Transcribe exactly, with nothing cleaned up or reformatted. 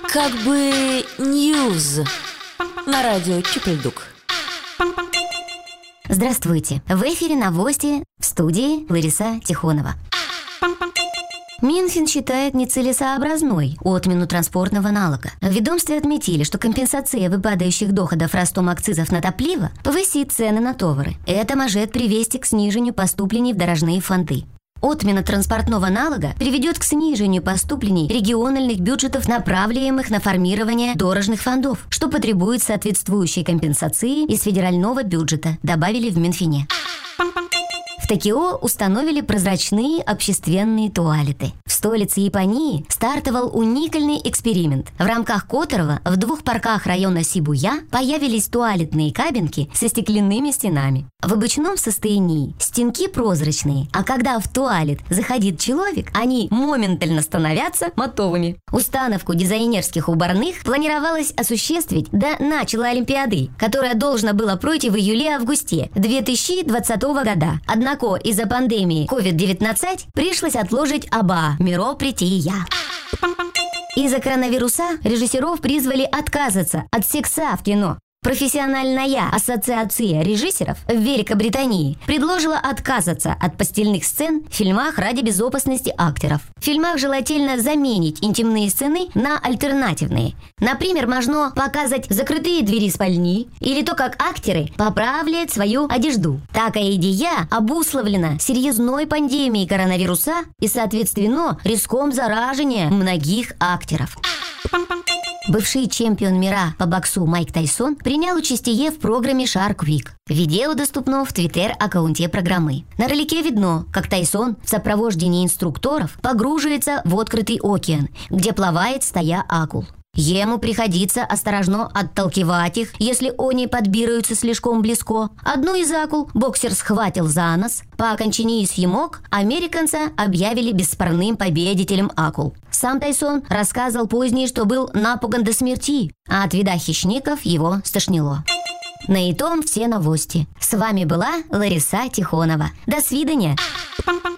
Как бы ньюз на радио Чипельдук. Здравствуйте! В эфире новости, в студии Лариса Тихонова. Минфин считает нецелесообразной отмену транспортного налога. В ведомстве отметили, что компенсация выпадающих доходов ростом акцизов на топливо повысит цены на товары. Это может привести к снижению поступлений в дорожные фонды. Отмена транспортного налога приведет к снижению поступлений региональных бюджетов, направляемых на формирование дорожных фондов, что потребует соответствующей компенсации из федерального бюджета, добавили в Минфине. В Токио установили прозрачные общественные туалеты. В столице Японии стартовал уникальный эксперимент, в рамках которого в двух парках района Сибуя появились туалетные кабинки со стеклянными стенами. В обычном состоянии стенки прозрачные, а когда в туалет заходит человек, они моментально становятся матовыми. Установку дизайнерских уборных планировалось осуществить до начала Олимпиады, которая должна была пройти в июле-августе две тысячи двадцатого года. Однако из-за пандемии ковид девятнадцать пришлось отложить оба мероприятия. Из-за коронавируса режиссеров призвали отказаться от секса в кино. Профессиональная ассоциация режиссеров в Великобритании предложила отказаться от постельных сцен в фильмах ради безопасности актеров. В фильмах желательно заменить интимные сцены на альтернативные. Например, можно показать закрытые двери спальни или то, как актеры поправляют свою одежду. Такая идея обусловлена серьезной пандемией коронавируса и, соответственно, риском заражения многих актеров. Бывший чемпион мира по боксу Майк Тайсон принял участие в программе Shark Week. Видео доступно в твиттер-аккаунте программы. На ролике видно, как Тайсон в сопровождении инструкторов погружается в открытый океан, где плавает стая акул. Ему приходится осторожно отталкивать их, если они подбираются слишком близко. Одну из акул боксер схватил за нос. По окончании съемок американца объявили бесспорным победителем акул. Сам Тайсон рассказывал позднее, что был напуган до смерти, а от вида хищников его стошнило. На этом все новости. С вами была Лариса Тихонова. До свидания.